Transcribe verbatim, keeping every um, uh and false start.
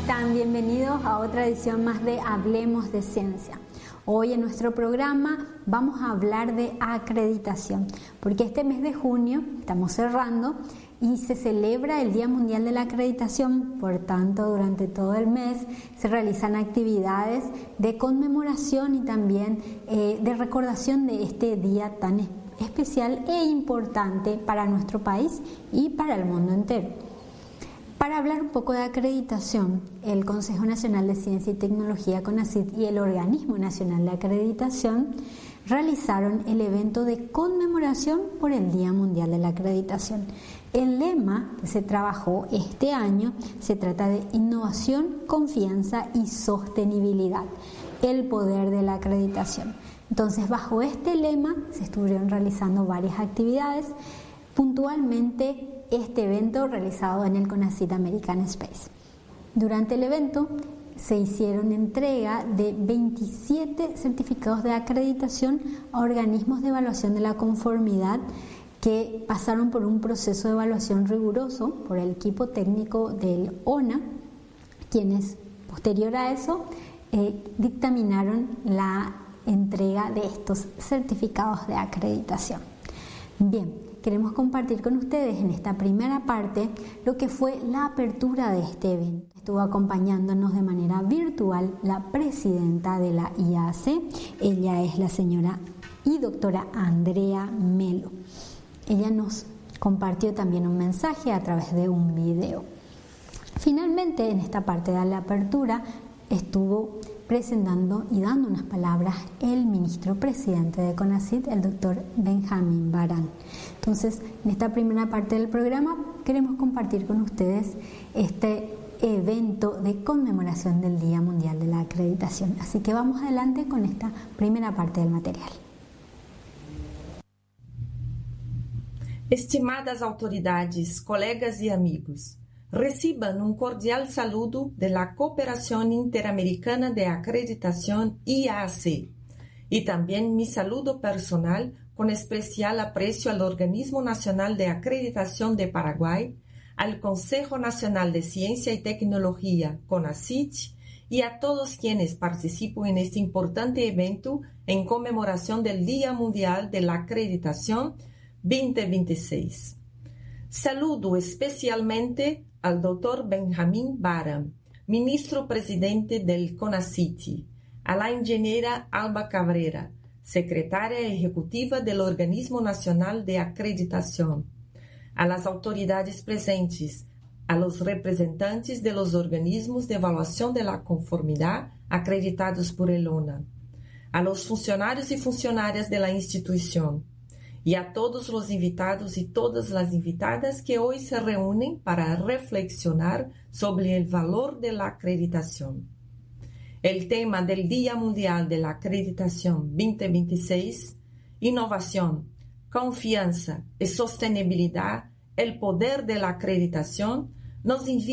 están? Bienvenidos a otra edición más de Hablemos de Ciencia. Hoy en nuestro programa vamos a hablar de acreditación, porque este mes de junio estamos cerrando y se celebra el Día Mundial de la Acreditación. Por tanto, durante todo el mes se realizan actividades de conmemoración y también eh, de recordación de este día tan especial e importante para nuestro país y para el mundo entero. Para hablar un poco de acreditación, el Consejo Nacional de Ciencia y Tecnología, CONACYT, y el Organismo Nacional de Acreditación realizaron el evento de conmemoración por el Día Mundial de la Acreditación. El lema que se trabajó este año se trata de innovación, confianza y sostenibilidad, el poder de la acreditación. Entonces, bajo este lema se estuvieron realizando varias actividades, puntualmente este evento realizado en el CONACYT American Space. Durante el evento se hicieron entrega de veintisiete certificados de acreditación a organismos de evaluación de la conformidad que pasaron por un proceso de evaluación riguroso por el equipo técnico del O N A, quienes posterior a eso eh, dictaminaron la entrega de estos certificados de acreditación. Bien, queremos compartir con ustedes en esta primera parte lo que fue la apertura de este evento. Estuvo acompañándonos de manera virtual la presidenta de la I A C, ella es la señora y doctora Andrea Melo. Ella nos compartió también un mensaje a través de un video. Finalmente, en esta parte de la apertura, estuvo presentando y dando unas palabras el ministro presidente de CONACYT, el doctor Benjamín Barán. Entonces, en esta primera parte del programa queremos compartir con ustedes este evento de conmemoración del Día Mundial de la Acreditación. Así que vamos adelante con esta primera parte del material. Estimadas autoridades, colegas e amigos, reciban un cordial saludo de la Cooperación Interamericana de Acreditación I A C y también mi saludo personal con especial aprecio al Organismo Nacional de Acreditación de Paraguay, al Consejo Nacional de Ciencia y Tecnología, CONACYT, y a todos quienes participan en este importante evento en conmemoración del Día Mundial de la Acreditación veinte veintiséis. Saludo especialmente al doctor Benjamín Barán, ministro presidente del CONACYT, a la ingeniera Alba Cabrera, secretaria ejecutiva del Organismo Nacional de Acreditación, a las autoridades presentes, a los representantes de los organismos de evaluación de la conformidad acreditados por el O N A, a los funcionarios y funcionarias de la institución, y a todos los invitados y todas las invitadas que hoy se reúnen para reflexionar sobre el valor de la acreditación. El tema del Día Mundial de la Acreditación veinte veintiséis, innovación, confianza y sostenibilidad, el poder de la acreditación, nos invita